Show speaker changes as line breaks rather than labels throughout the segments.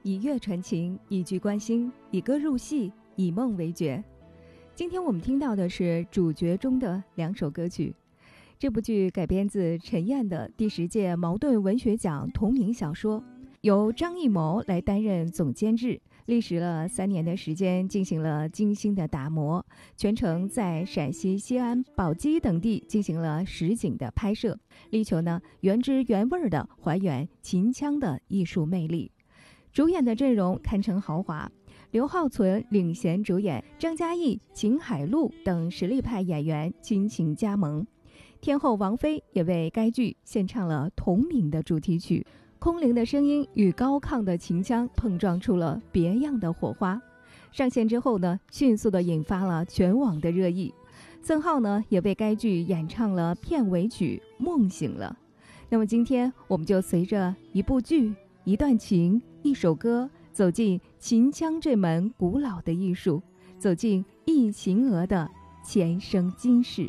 以乐传情，以剧观心，以歌入戏，以梦为诀。今天我们听到的是主角中的2首歌曲。这部剧改编自陈燕的第10届茅盾文学奖同名小说，由张艺谋来担任总监制，历时了3年的时间，进行了精心的打磨，全程在陕西西安、宝鸡等地进行了实景的拍摄，力求原汁原味的还原秦腔的艺术魅力。主演的阵容堪称豪华，刘浩存领衔主演，张嘉译、秦海璐等实力派演员倾情加盟。天后王菲也为该剧献唱了同名的主题曲，空灵的声音与高亢的秦腔碰撞出了别样的火花。上线之后迅速地引发了全网的热议。曾浩也为该剧演唱了片尾曲《梦醒了》。那么今天我们就随着一部剧、一段情、一首歌，走进秦腔这门古老的艺术，走进忆秦娥的前生今世。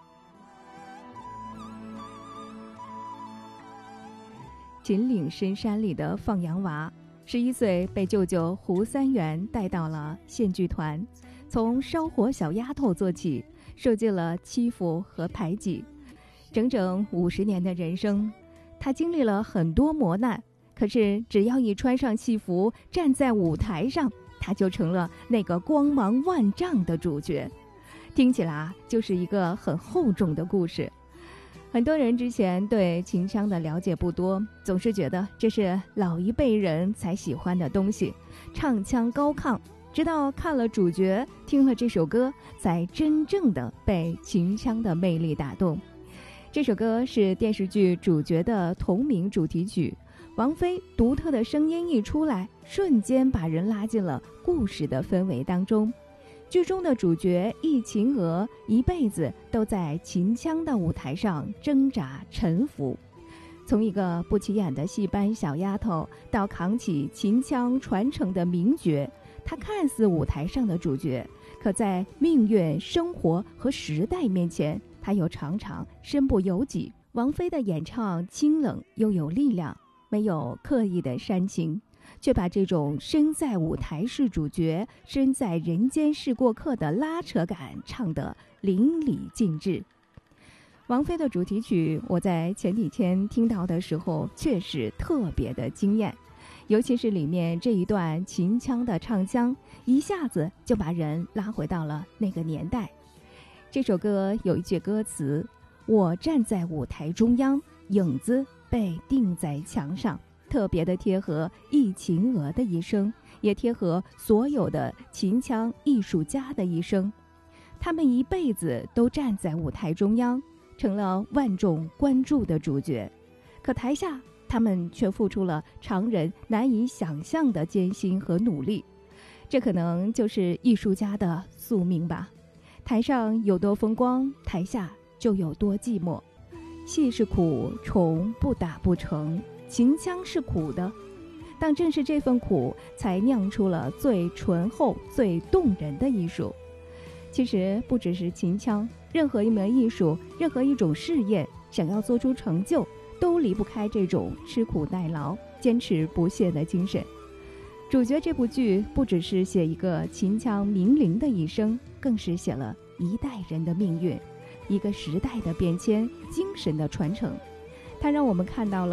秦岭深山里的放羊娃，11岁被舅舅胡三元带到了县剧团，从烧火小丫头做起，受尽了欺负和排挤。整整50年的人生，他经历了很多磨难，可是只要一穿上戏服，站在舞台上，他就成了那个光芒万丈的主角。听起来就是一个很厚重的故事。很多人之前对秦腔的了解不多，总是觉得这是老一辈人才喜欢的东西，唱腔高亢，直到看了主角，听了这首歌，才真正的被秦腔的魅力打动。这首歌是电视剧主角的同名主题曲，王菲独特的声音一出来，瞬间把人拉进了故事的氛围当中。剧中的主角忆秦娥一辈子都在秦腔的舞台上挣扎沉浮，从一个不起眼的戏班小丫头到扛起秦腔传承的名角，她看似舞台上的主角，可在命运、生活和时代面前，她又常常身不由己。王菲的演唱清冷又有力量，没有刻意的煽情，却把这种身在舞台是主角，身在人间是过客的拉扯感唱得淋漓尽致。王菲的主题曲，我在前几天听到的时候确实特别的惊艳，尤其是里面这一段秦腔的唱腔，一下子就把人拉回到了那个年代。这首歌有一句歌词：我站在舞台中央，影子被钉在墙上，特别的贴合忆秦娥的一生，也贴合所有的秦腔艺术家的一生。他们一辈子都站在舞台中央，成了万众关注的主角，可台下他们却付出了常人难以想象的艰辛和努力。这可能就是艺术家的宿命吧。台上有多风光，台下就有多寂寞。戏是苦，虫不打不成，秦腔是苦的，但正是这份苦，才酿出了最醇厚、最动人的艺术。其实不只是秦腔，任何一门艺术，任何一种事业，想要做出成就，都离不开这种吃苦耐劳、坚持不懈的精神。主角这部剧不只是写一个秦腔名伶的一生，更是写了一代人的命运，一个时代的变迁，精神的传承。它让我们看到了